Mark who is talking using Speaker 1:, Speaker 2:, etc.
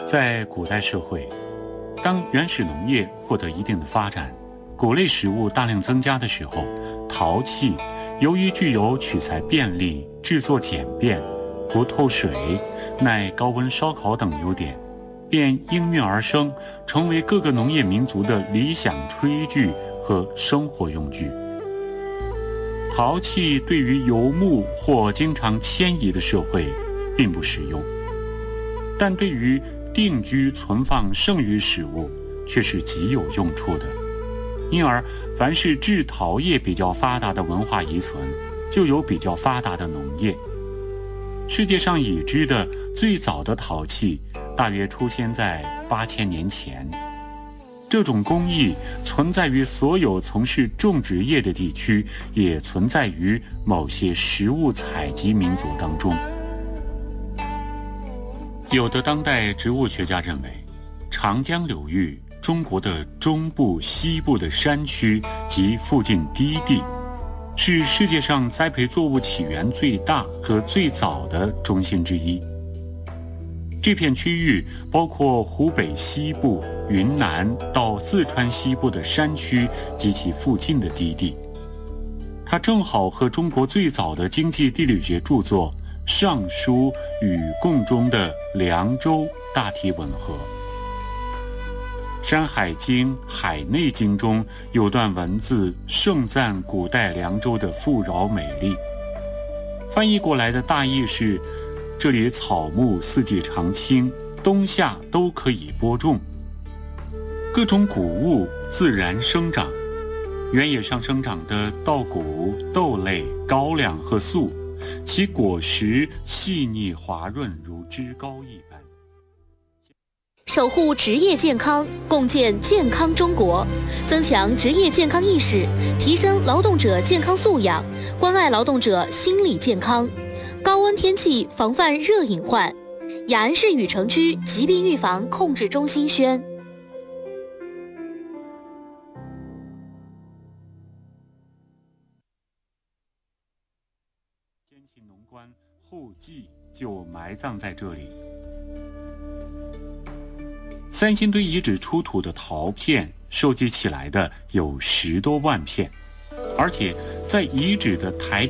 Speaker 1: 在古代社会，当原始农业获得一定的发展，谷类食物大量增加的时候，陶器由于具有取材便利、制作简便、不透水、耐高温烧烤等优点，便应运而生，成为各个农业民族的理想炊具和生活用具。陶器对于游牧或经常迁移的社会并不实用，但对于定居存放剩余食物却是极有用处的。因而凡是制陶业比较发达的文化遗存，就有比较发达的农业。世界上已知的最早的陶器大约出现在8000年前，这种工艺存在于所有从事种植业的地区，也存在于某些食物采集民族当中。有的当代植物学家认为，长江流域中国的中部、西部的山区及附近低地，是世界上栽培作物起源最大和最早的中心之一。这片区域包括湖北西部、云南到四川西部的山区及其附近的低地，它正好和中国最早的经济地理学著作《尚书》与贡中的凉州大体吻合。《山海经·海内经》中有段文字盛赞古代凉州的富饶美丽，翻译过来的大意是：这里草木四季常青，冬夏都可以播种，各种谷物自然生长，原野上生长的稻谷、豆类、高粱和粟，其果实细腻滑润，如脂膏一般。
Speaker 2: 守护职业健康，共建健康中国，增强职业健康意识，提升劳动者健康素养，关爱劳动者心理健康。高温天气防范热隐患。雅安市禹城区疾病预防控制中心宣。
Speaker 1: 奸秦农官后稷就埋葬在这里。三星堆遗址出土的陶片收集起来的有10多万片，而且在遗址的台